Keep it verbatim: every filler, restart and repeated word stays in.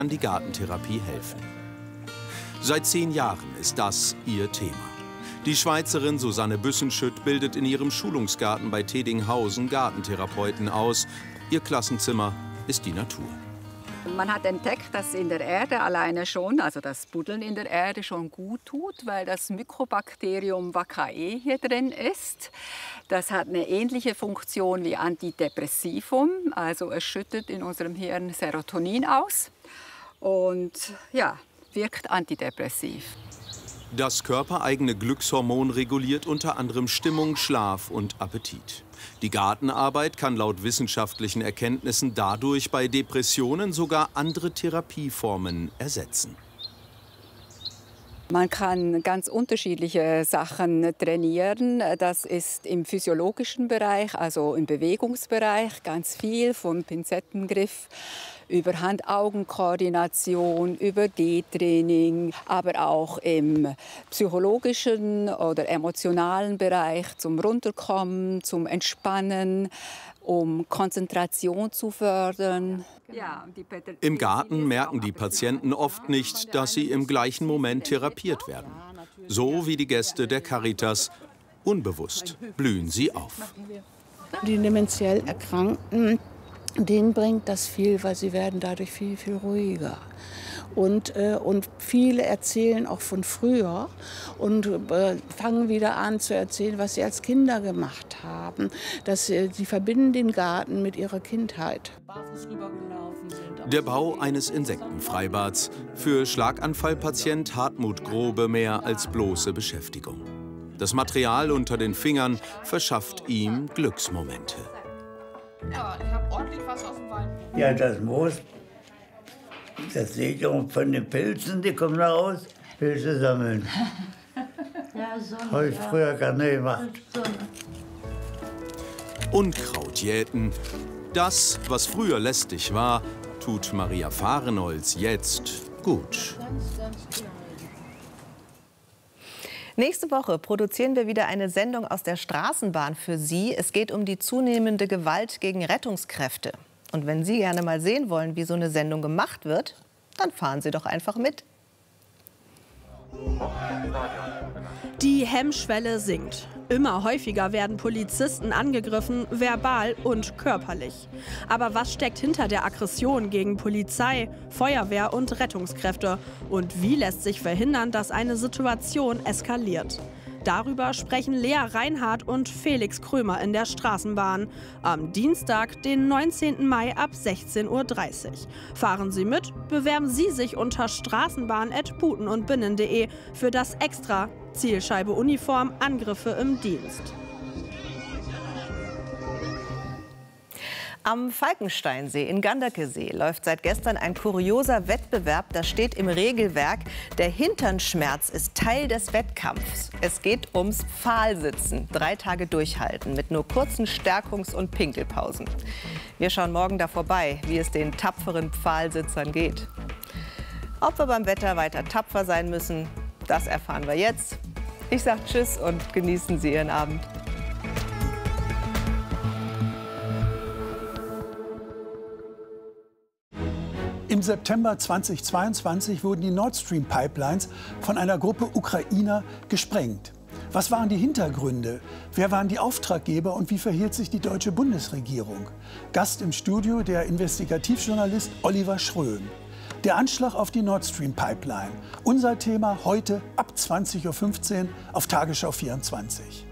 an die Gartentherapie helfen. Seit zehn Jahren ist das ihr Thema. Die Schweizerin Susanne Büssenschütt bildet in ihrem Schulungsgarten bei Tedinghausen Gartentherapeuten aus. Ihr Klassenzimmer ist die Natur. Man hat entdeckt, dass in der Erde alleine schon, also das Buddeln in der Erde schon gut tut, weil das Mycobacterium Vaccae hier drin ist. Das hat eine ähnliche Funktion wie Antidepressivum, also es schüttet in unserem Hirn Serotonin aus und ja, wirkt antidepressiv. Das körpereigene Glückshormon reguliert unter anderem Stimmung, Schlaf und Appetit. Die Gartenarbeit kann laut wissenschaftlichen Erkenntnissen dadurch bei Depressionen sogar andere Therapieformen ersetzen. Man kann ganz unterschiedliche Sachen trainieren. Das ist im physiologischen Bereich, also im Bewegungsbereich, ganz viel, vom Pinzettengriff über Hand-Augen-Koordination, über Gehtraining, aber auch im psychologischen oder emotionalen Bereich zum Runterkommen, zum Entspannen, um Konzentration zu fördern. Im Garten merken die Patienten oft nicht, dass sie im gleichen Moment therapiert werden. So wie die Gäste der Caritas. Unbewusst blühen sie auf. Die dementiell Erkrankten, denen bringt das viel, weil sie werden dadurch viel, viel ruhiger. Und, äh, und viele erzählen auch von früher und äh, fangen wieder an zu erzählen, was sie als Kinder gemacht haben. Dass sie, sie verbinden den Garten mit ihrer Kindheit. Der Bau eines Insektenfreibads. Für Schlaganfallpatient Hartmut Grobe mehr als bloße Beschäftigung. Das Material unter den Fingern verschafft ihm Glücksmomente. Ja, ich habe ordentlich was aus dem Wald. Ja, das Moos, das seht ihr von den Pilzen, die kommen raus, Pilze sammeln. Ja, Sonne, habe ich ja. früher gar nicht gemacht. Unkraut jäten. Das, was früher lästig war, tut Maria Fahrenholz jetzt gut. Ganz, ganz klein. Nächste Woche produzieren wir wieder eine Sendung aus der Straßenbahn für Sie. Es geht um die zunehmende Gewalt gegen Rettungskräfte. Und wenn Sie gerne mal sehen wollen, wie so eine Sendung gemacht wird, dann fahren Sie doch einfach mit. Die Hemmschwelle sinkt. Immer häufiger werden Polizisten angegriffen, verbal und körperlich. Aber was steckt hinter der Aggression gegen Polizei, Feuerwehr und Rettungskräfte? Und wie lässt sich verhindern, dass eine Situation eskaliert? Darüber sprechen Lea Reinhardt und Felix Krömer in der Straßenbahn. Am Dienstag, den neunzehnten Mai ab sechzehn Uhr dreißig. Fahren Sie mit, bewerben Sie sich unter straßenbahn punkt buten und binnen punkt de für das Extra Zielscheibe Uniform Angriffe im Dienst. Am Falkensteinsee in Ganderkesee läuft seit gestern ein kurioser Wettbewerb. Das steht im Regelwerk. Der Hinternschmerz ist Teil des Wettkampfs. Es geht ums Pfahlsitzen. Drei Tage durchhalten mit nur kurzen Stärkungs- und Pinkelpausen. Wir schauen morgen da vorbei, wie es den tapferen Pfahlsitzern geht. Ob wir beim Wetter weiter tapfer sein müssen, das erfahren wir jetzt. Ich sage Tschüss und genießen Sie Ihren Abend. Im September zweitausendzweiundzwanzig wurden die Nord Stream Pipelines von einer Gruppe Ukrainer gesprengt. Was waren die Hintergründe? Wer waren die Auftraggeber und wie verhielt sich die deutsche Bundesregierung? Gast im Studio der Investigativjournalist Oliver Schröm. Der Anschlag auf die Nord Stream Pipeline. Unser Thema heute ab zwanzig Uhr fünfzehn auf Tagesschau vierundzwanzig.